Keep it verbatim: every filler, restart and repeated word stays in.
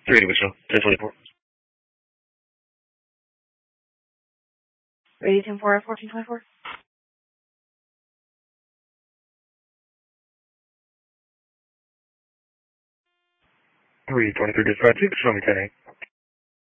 three eighty Wichita, ten twenty-four. Ready, ten four, fourteen twenty-four. three twenty-three dispatch, show me ten eight.